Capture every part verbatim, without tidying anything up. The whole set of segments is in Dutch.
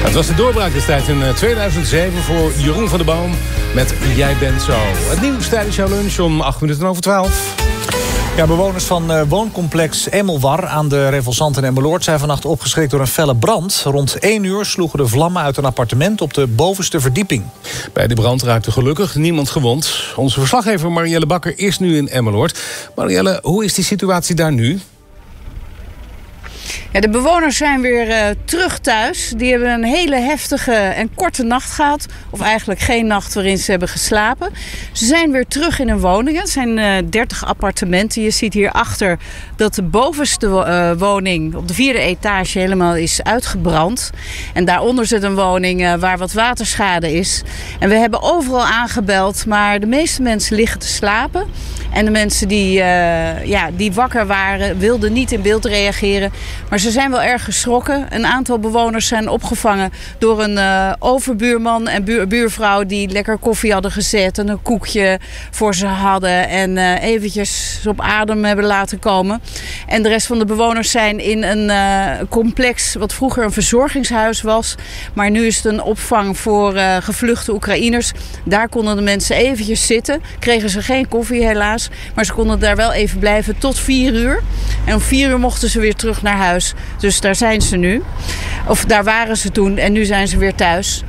Het was de doorbraak destijds in tweeduizend zeven voor Jeroen van der Boom met Jij bent zo. Het nieuws tijdens jouw lunch om acht minuten over twaalf. Ja, bewoners van uh, wooncomplex Emmelwar aan de Revelzand in Emmeloord zijn vannacht opgeschrikt door een felle brand. Rond één uur sloegen de vlammen uit een appartement op de bovenste verdieping. Bij de brand raakte gelukkig niemand gewond. Onze verslaggever Marielle Bakker is nu in Emmeloord. Marielle, hoe is die situatie daar nu? Ja, de bewoners zijn weer uh, terug thuis. Die hebben een hele heftige en korte nacht gehad. Of eigenlijk geen nacht waarin ze hebben geslapen. Ze zijn weer terug in hun woningen. Het zijn uh, dertig appartementen. Je ziet hierachter dat de bovenste uh, woning op de vierde etage helemaal is uitgebrand. En daaronder zit een woning uh, waar wat waterschade is. En we hebben overal aangebeld. Maar de meeste mensen liggen te slapen. En de mensen die, uh, ja, die wakker waren wilden niet in beeld reageren. Maar ze zijn wel erg geschrokken. Een aantal bewoners zijn opgevangen door een uh, overbuurman en buur, buurvrouw die lekker koffie hadden gezet en een koekje voor ze hadden en uh, eventjes op adem hebben laten komen. En de rest van de bewoners zijn in een uh, complex wat vroeger een verzorgingshuis was. Maar nu is het een opvang voor uh, gevluchte Oekraïners. Daar konden de mensen eventjes zitten. Kregen ze geen koffie helaas. Maar ze konden daar wel even blijven tot vier uur. En om vier uur mochten ze weer terug naar huis. Dus daar zijn ze nu. Of daar waren ze toen en nu zijn ze weer thuis.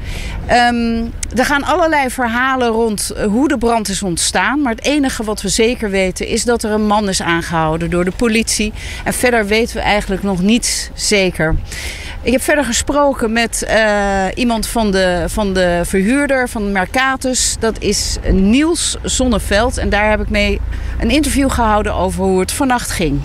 Um, er gaan allerlei verhalen rond hoe de brand is ontstaan. Maar het enige wat we zeker weten is dat er een man is aangehouden door de politie. En verder weten we eigenlijk nog niets zeker. Ik heb verder gesproken met uh, iemand van de, van de verhuurder van Mercatus. Dat is Niels Zonneveld. En daar heb ik mee een interview gehouden over hoe het vannacht ging.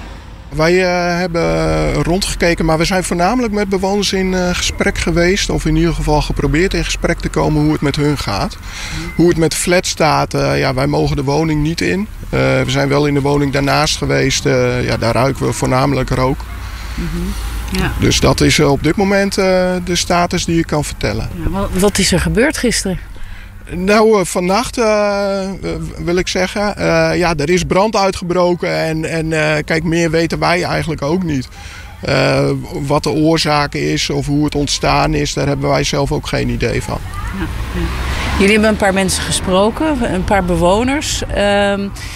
Wij uh, hebben rondgekeken, maar we zijn voornamelijk met bewoners in uh, gesprek geweest. Of in ieder geval geprobeerd in gesprek te komen hoe het met hun gaat. Mm. Hoe het met de flat staat, uh, ja, wij mogen de woning niet in. Uh, we zijn wel in de woning daarnaast geweest, uh, ja, daar ruiken we voornamelijk rook. Mm-hmm. Ja. Dus dat is uh, op dit moment uh, de status die ik kan vertellen. Ja, wat is er gebeurd gisteren? Nou, uh, vannacht uh, wil ik zeggen, uh, ja, er is brand uitgebroken en, en uh, kijk, meer weten wij eigenlijk ook niet. Uh, wat de oorzaak is of hoe het ontstaan is, daar hebben wij zelf ook geen idee van. Ja, ja. Jullie hebben een paar mensen gesproken, een paar bewoners. Uh,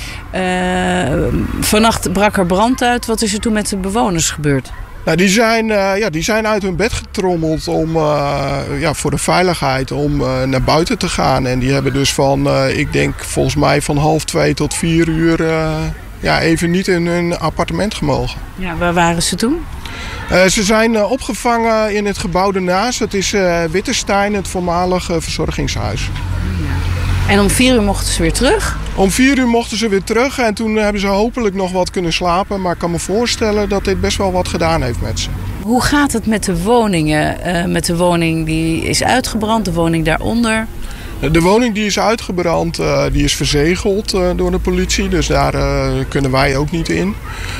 uh, vannacht brak er brand uit. Wat is er toen met de bewoners gebeurd? Nou, die, zijn, uh, ja, die zijn uit hun bed getrommeld om, uh, ja, voor de veiligheid om uh, naar buiten te gaan. En die hebben dus van, uh, ik denk volgens mij van half twee tot vier uur uh, ja, even niet in hun appartement gemogen. Ja, waar waren ze toen? Uh, ze zijn uh, opgevangen in het gebouw ernaast. Het is uh, Wittenstein, het voormalige verzorgingshuis. Ja. En om vier uur mochten ze weer terug? Om vier uur mochten ze weer terug en toen hebben ze hopelijk nog wat kunnen slapen. Maar ik kan me voorstellen dat dit best wel wat gedaan heeft met ze. Hoe gaat het met de woningen? Uh, met de woning die is uitgebrand, de woning daaronder? De woning die is uitgebrand, uh, die is verzegeld uh, door de politie. Dus daar uh, kunnen wij ook niet in.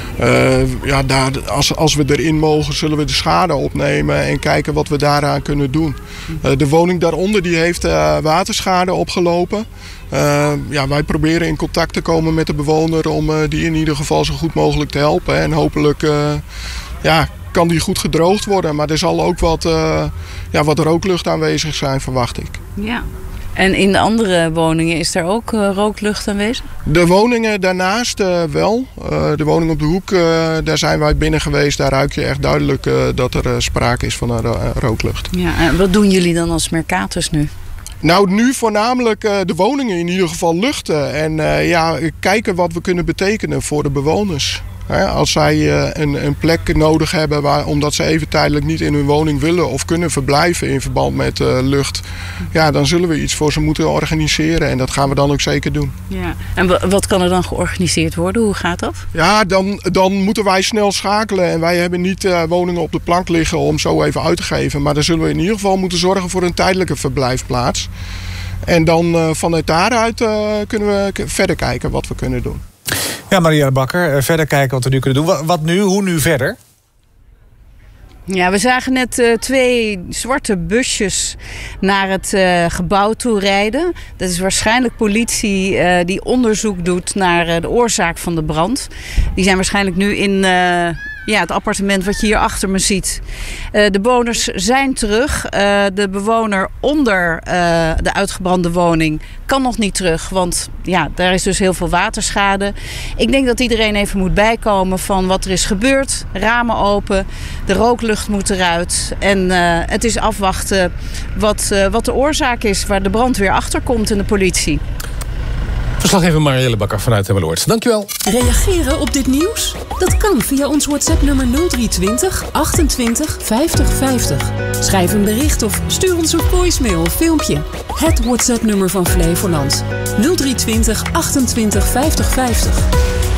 Uh, ja, daar, als, als we erin mogen, zullen we de schade opnemen en kijken wat we daaraan kunnen doen. Uh, de woning daaronder die heeft uh, waterschade opgelopen. Uh, ja, wij proberen in contact te komen met de bewoner om uh, die in ieder geval zo goed mogelijk te helpen. En hopelijk uh, ja, kan die goed gedroogd worden. Maar er zal ook wat, uh, ja, wat rooklucht aanwezig zijn, verwacht ik. Ja. En in de andere woningen is er ook uh, rooklucht aanwezig? De woningen daarnaast uh, wel. Uh, de woning op de hoek, uh, daar zijn wij binnen geweest. Daar ruik je echt duidelijk uh, dat er uh, sprake is van een ro- rooklucht. Ja, en wat doen jullie dan als Mercatus nu? Nou, nu voornamelijk uh, de woningen in ieder geval luchten. En uh, ja, kijken wat we kunnen betekenen voor de bewoners. He, als zij uh, een, een plek nodig hebben waar, omdat ze even tijdelijk niet in hun woning willen of kunnen verblijven in verband met uh, lucht, ja, dan zullen we iets voor ze moeten organiseren en dat gaan we dan ook zeker doen. Ja. En w- wat kan er dan georganiseerd worden? Hoe gaat dat? Ja, dan, dan moeten wij snel schakelen en wij hebben niet uh, woningen op de plank liggen om zo even uit te geven, maar dan zullen we in ieder geval moeten zorgen voor een tijdelijke verblijfplaats. En dan uh, vanuit daaruit uh, kunnen we k- verder kijken wat we kunnen doen. Ja, Marielle Bakker, verder kijken wat we nu kunnen doen. Wat nu? Hoe nu verder? Ja, we zagen net uh, twee zwarte busjes naar het uh, gebouw toe rijden. Dat is waarschijnlijk politie uh, die onderzoek doet naar uh, de oorzaak van de brand. Die zijn waarschijnlijk nu in, uh, ja, het appartement wat je hier achter me ziet. Uh, de bewoners zijn terug. Uh, de bewoner onder uh, de uitgebrande woning kan nog niet terug. Want ja, daar is dus heel veel waterschade. Ik denk dat iedereen even moet bijkomen van wat er is gebeurd. Ramen open, de rooklucht moet eruit. En uh, het is afwachten wat, uh, wat de oorzaak is, waar de brandweer achter komt en de politie. Verslaggever Marielle Bakker vanuit Emmeloord. Dankjewel. Reageren op dit nieuws? Dat kan via ons WhatsApp-nummer nul drie twintig achtentwintig vijftig vijftig. Schrijf een bericht of stuur ons een voicemail of filmpje. Het WhatsApp-nummer van Flevoland. nul drie twintig achtentwintig vijftig vijftig.